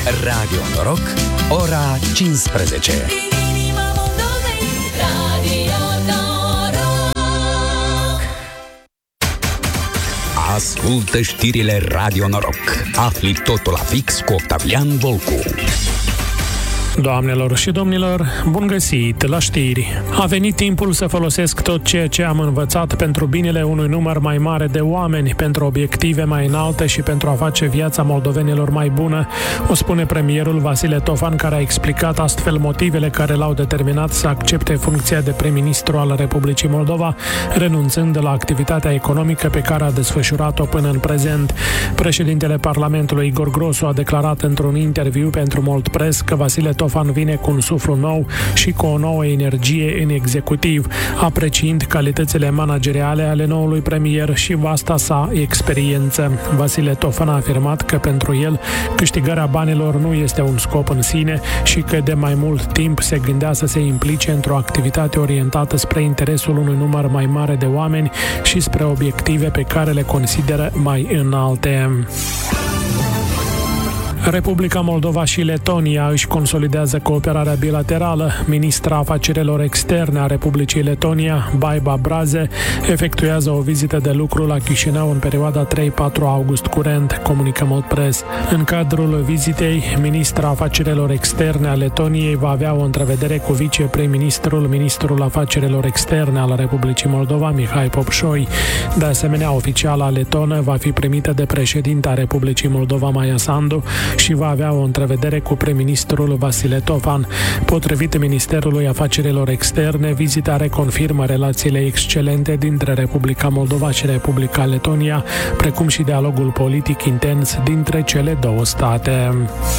Radio Noroc, ora 15. Ascultă știrile Radio Noroc. Afli totul la fix cu Octavian Volcu. Doamnelor și domnilor, bun găsit la știri! A venit timpul să folosesc tot ceea ce am învățat pentru binele unui număr mai mare de oameni, pentru obiective mai înalte și pentru a face viața moldovenilor mai bună, o spune premierul Vasile Tofan, care a explicat astfel motivele care l-au determinat să accepte funcția de prim-ministru al Republicii Moldova, renunțând la activitatea economică pe care a desfășurat-o până în prezent. Președintele Parlamentului Igor Grosu a declarat într-un interviu pentru Moldpress că Vasile Tofan vine cu un suflu nou și cu o nouă energie în executiv, apreciind calitățile manageriale ale noului premier și vasta sa experiență. Vasile Tofan a afirmat că pentru el câștigarea banilor nu este un scop în sine și că de mai mult timp se gândea să se implice într-o activitate orientată spre interesul unui număr mai mare de oameni și spre obiective pe care le consideră mai înalte. Republica Moldova și Letonia își consolidează cooperarea bilaterală. Ministra afacerilor externe a Republicii Letonia, Baiba Braze, efectuează o vizită de lucru la Chișinău în perioada 3-4 august curent, comunică Moldpress. În cadrul vizitei, ministra afacerilor externe a Letoniei va avea o întrevedere cu ministrul afacerilor externe al Republicii Moldova, Mihai Popșoi. De asemenea, oficiala letonă va fi primită de președinta Republicii Moldova, Maia Sandu, și va avea o întrevedere cu prim-ministrul Vasile Tofan. Potrivit Ministerului Afacerilor Externe, vizita reconfirmă relațiile excelente dintre Republica Moldova și Republica Letonia, precum și dialogul politic intens dintre cele două state.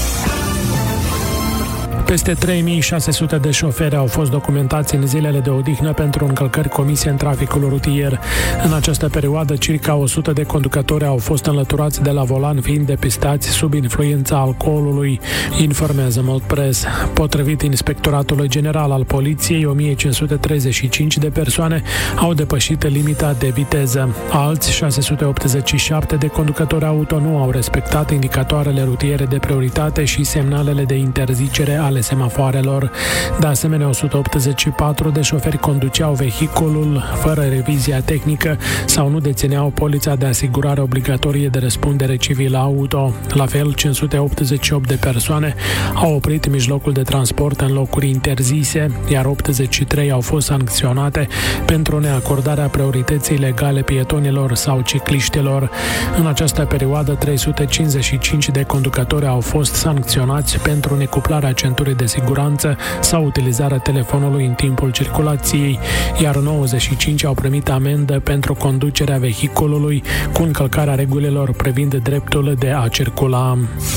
Peste 3600 de șoferi au fost documentați în zilele de odihnă pentru încălcări comise în traficul rutier. În această perioadă, circa 100 de conducători au fost înlăturați de la volan, fiind depistați sub influența alcoolului, informează Moldpress. Potrivit Inspectoratului General al Poliției, 1535 de persoane au depășit limita de viteză. Alți 687 de conducători auto nu au respectat indicatoarele rutiere de prioritate și semnalele de interzicere ale semafoarelor. De asemenea, 184 de șoferi conduceau vehiculul fără revizia tehnică sau nu dețineau polița de asigurare obligatorie de răspundere civilă auto. La fel, 588 de persoane au oprit mijlocul de transport în locuri interzise, iar 83 au fost sancționate pentru neacordarea priorității legale pietonilor sau cicliștilor. În această perioadă, 355 de conducători au fost sancționați pentru necuplarea centurii de siguranță sau utilizarea telefonului în timpul circulației, iar 95 au primit amendă pentru conducerea vehiculului cu încălcarea regulilor privind dreptul de a circula.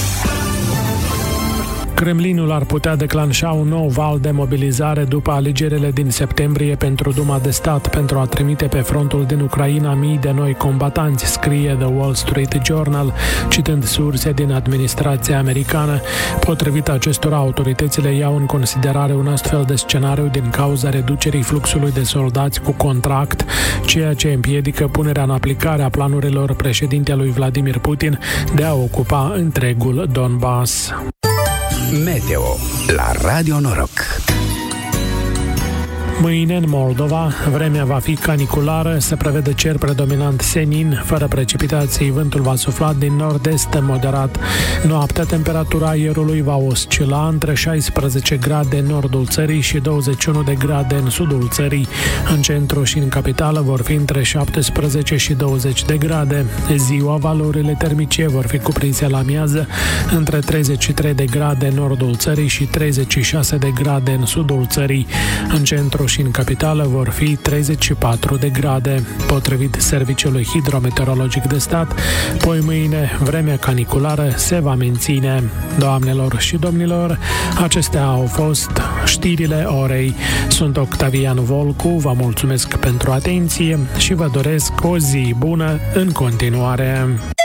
Kremlinul ar putea declanșa un nou val de mobilizare după alegerile din septembrie pentru Duma de Stat, pentru a trimite pe frontul din Ucraina mii de noi combatanți, scrie The Wall Street Journal, citând surse din administrația americană. Potrivit acestora, autoritățile iau în considerare un astfel de scenariu din cauza reducerii fluxului de soldați cu contract, ceea ce împiedică punerea în aplicare a planurilor președintelui Vladimir Putin de a ocupa întregul Donbass. Meteo la Radio Noroc. Mâine, în Moldova, vremea va fi caniculară, se prevede cer predominant senin, fără precipitații, vântul va sufla din nord-est moderat. Noaptea, temperatura aerului va oscila între 16 grade în nordul țării și 21 de grade în sudul țării. În centru și în capitală vor fi între 17 și 20 de grade. Ziua, valorile termice vor fi cuprinse la miază între 33 de grade în nordul țării și 36 de grade în sudul țării. În centru și în capitală vor fi 34 de grade. Potrivit Serviciului Hidrometeorologic de Stat, poi mâine vremea caniculară se va menține. Doamnelor și domnilor, acestea au fost știrile orei. Sunt Octavian Volcu, vă mulțumesc pentru atenție și vă doresc o zi bună în continuare.